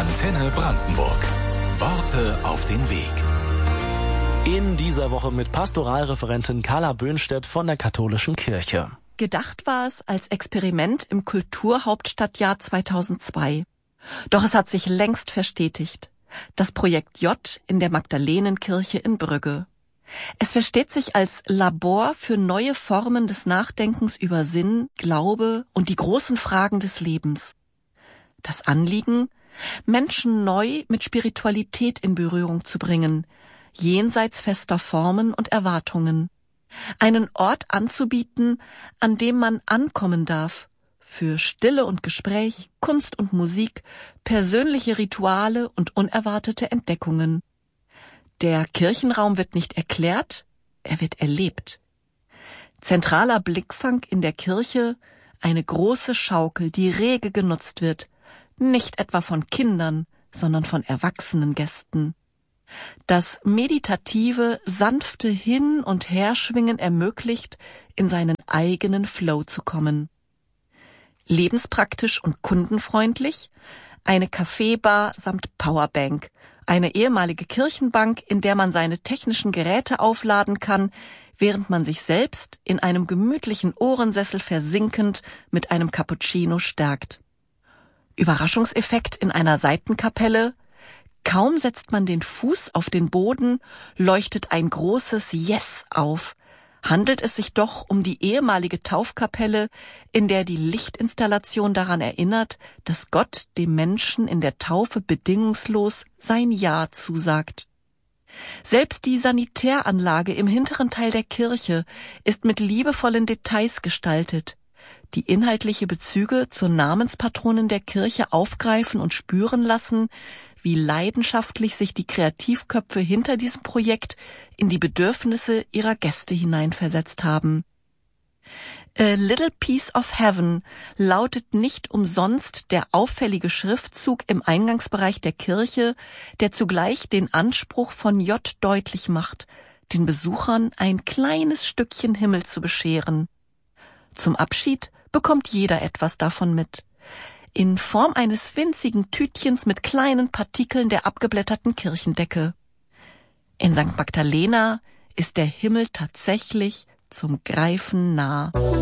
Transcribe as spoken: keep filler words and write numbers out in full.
Antenne Brandenburg. Worte auf den Weg. In dieser Woche mit Pastoralreferentin Carla Böhnstedt von der Katholischen Kirche. Gedacht war es als Experiment im Kulturhauptstadtjahr zweitausendzwei. Doch es hat sich längst verstetigt. Das Projekt J in der Magdalenenkirche in Brügge. Es versteht sich als Labor für neue Formen des Nachdenkens über Sinn, Glaube und die großen Fragen des Lebens. Das Anliegen, Menschen neu mit Spiritualität in Berührung zu bringen, jenseits fester Formen und Erwartungen. Einen Ort anzubieten, an dem man ankommen darf, für Stille und Gespräch, Kunst und Musik, persönliche Rituale und unerwartete Entdeckungen. Der Kirchenraum wird nicht erklärt, er wird erlebt. Zentraler Blickfang in der Kirche, eine große Schaukel, die rege genutzt wird, nicht etwa von Kindern, sondern von erwachsenen Gästen. Das meditative, sanfte Hin- und Herschwingen ermöglicht, in seinen eigenen Flow zu kommen. Lebenspraktisch und kundenfreundlich, eine Kaffeebar samt Powerbank, eine ehemalige Kirchenbank, in der man seine technischen Geräte aufladen kann, während man sich selbst in einem gemütlichen Ohrensessel versinkend mit einem Cappuccino stärkt. Überraschungseffekt in einer Seitenkapelle. Kaum setzt man den Fuß auf den Boden, leuchtet ein großes Yes auf. Handelt es sich doch um die ehemalige Taufkapelle, in der die Lichtinstallation daran erinnert, dass Gott dem Menschen in der Taufe bedingungslos sein Ja zusagt. Selbst die Sanitäranlage im hinteren Teil der Kirche ist mit liebevollen Details gestaltet, die inhaltliche Bezüge zur Namenspatronin der Kirche aufgreifen und spüren lassen, wie leidenschaftlich sich die Kreativköpfe hinter diesem Projekt in die Bedürfnisse ihrer Gäste hineinversetzt haben. A Little Piece of Heaven lautet nicht umsonst der auffällige Schriftzug im Eingangsbereich der Kirche, der zugleich den Anspruch von J deutlich macht, den Besuchern ein kleines Stückchen Himmel zu bescheren. Zum Abschied bekommt jeder etwas davon mit. In Form eines winzigen Tütchens mit kleinen Partikeln der abgeblätterten Kirchendecke. In Sankt Magdalena ist der Himmel tatsächlich zum Greifen nah.